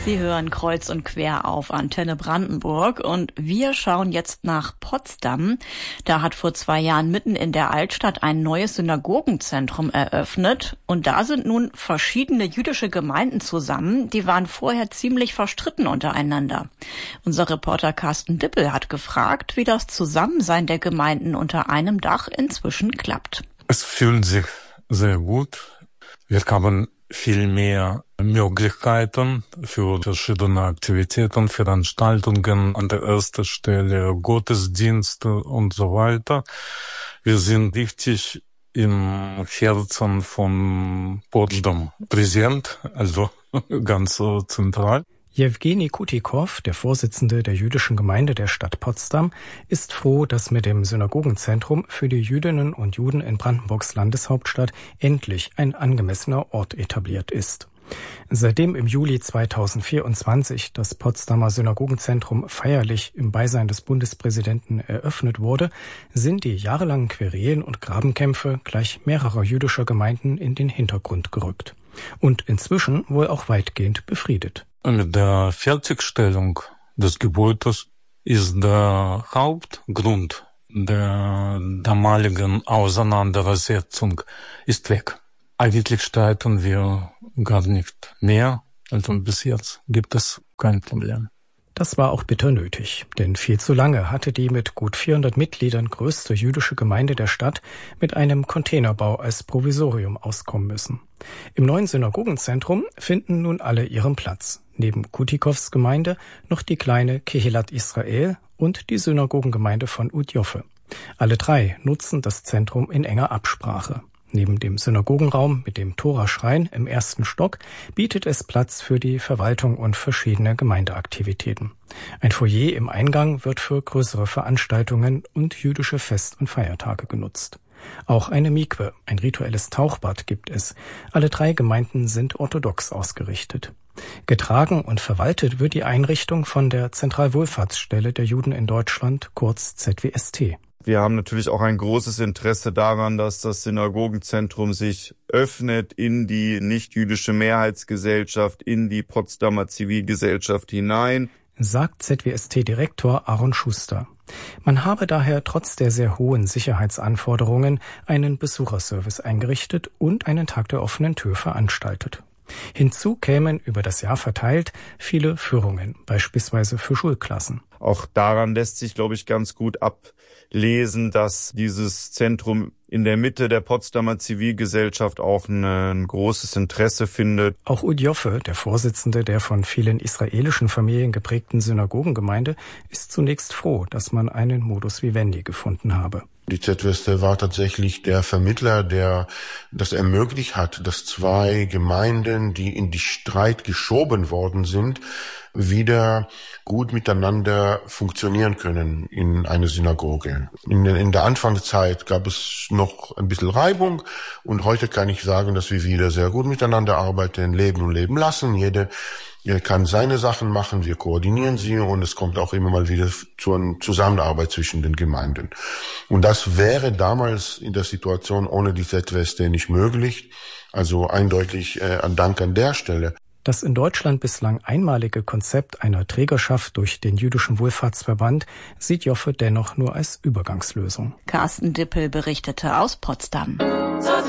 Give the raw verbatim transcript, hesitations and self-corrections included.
Sie hören kreuz und quer auf Antenne Brandenburg und wir schauen jetzt nach Potsdam. Da hat vor zwei Jahren mitten in der Altstadt ein neues Synagogenzentrum eröffnet und da sind nun verschiedene jüdische Gemeinden zusammen. Die waren vorher ziemlich verstritten untereinander. Unser Reporter Carsten Dippel hat gefragt, wie das Zusammensein der Gemeinden unter einem Dach inzwischen klappt. Es fühlt sich sehr gut. Wir haben viel mehr Möglichkeiten für verschiedene Aktivitäten, Veranstaltungen, an der ersten Stelle Gottesdienste und so weiter. Wir sind richtig im Herzen von Potsdam präsent, also ganz so zentral. Jewgeni Kutikow, der Vorsitzende der jüdischen Gemeinde der Stadt Potsdam, ist froh, dass mit dem Synagogenzentrum für die Jüdinnen und Juden in Brandenburgs Landeshauptstadt endlich ein angemessener Ort etabliert ist. Seitdem im Juli zweitausendvierundzwanzig das Potsdamer Synagogenzentrum feierlich im Beisein des Bundespräsidenten eröffnet wurde, sind die jahrelangen Querelen und Grabenkämpfe gleich mehrerer jüdischer Gemeinden in den Hintergrund gerückt. Und inzwischen wohl auch weitgehend befriedet. Mit der Fertigstellung des Gebäudes ist der Hauptgrund der damaligen Auseinandersetzung ist weg. Eigentlich streiten wir gar nicht mehr, also bis jetzt gibt es kein Problem. Das war auch bitter nötig, denn viel zu lange hatte die mit gut vierhundert Mitgliedern größte jüdische Gemeinde der Stadt mit einem Containerbau als Provisorium auskommen müssen. Im neuen Synagogenzentrum finden nun alle ihren Platz. Neben Kutikows Gemeinde noch die kleine Kehilat Israel und die Synagogengemeinde von Udjoffe. Alle drei nutzen das Zentrum in enger Absprache. Neben dem Synagogenraum mit dem Toraschrein im ersten Stock bietet es Platz für die Verwaltung und verschiedene Gemeindeaktivitäten. Ein Foyer im Eingang wird für größere Veranstaltungen und jüdische Fest- und Feiertage genutzt. Auch eine Mikwe, ein rituelles Tauchbad, gibt es. Alle drei Gemeinden sind orthodox ausgerichtet. Getragen und verwaltet wird die Einrichtung von der Zentralwohlfahrtsstelle der Juden in Deutschland, kurz Z W S T. Wir haben natürlich auch ein großes Interesse daran, dass das Synagogenzentrum sich öffnet in die nicht-jüdische Mehrheitsgesellschaft, in die Potsdamer Zivilgesellschaft hinein, sagt Z W S T-Direktor Aaron Schuster. Man habe daher trotz der sehr hohen Sicherheitsanforderungen einen Besucherservice eingerichtet und einen Tag der offenen Tür veranstaltet. Hinzu kämen über das Jahr verteilt viele Führungen, beispielsweise für Schulklassen. Auch daran lässt sich, glaube ich, ganz gut ablesen, dass dieses Zentrum in der Mitte der Potsdamer Zivilgesellschaft auch ein großes Interesse findet. Auch Udjoffe, der Vorsitzende der von vielen israelischen Familien geprägten Synagogengemeinde, ist zunächst froh, dass man einen Modus vivendi gefunden habe. Die Z W S T war tatsächlich der Vermittler, der das ermöglicht hat, dass zwei Gemeinden, die in die Streit geschoben worden sind, wieder gut miteinander funktionieren können in einer Synagoge. In, in der Anfangszeit gab es noch ein bisschen Reibung und heute kann ich sagen, dass wir wieder sehr gut miteinander arbeiten, leben und leben lassen. Jede Er kann seine Sachen machen, wir koordinieren sie und es kommt auch immer mal wieder zu einer Zusammenarbeit zwischen den Gemeinden. Und das wäre damals in der Situation ohne die Z W S T nicht möglich. Also eindeutig äh, ein Dank an der Stelle. Das in Deutschland bislang einmalige Konzept einer Trägerschaft durch den Jüdischen Wohlfahrtsverband sieht Joffe dennoch nur als Übergangslösung. Carsten Dippel berichtete aus Potsdam.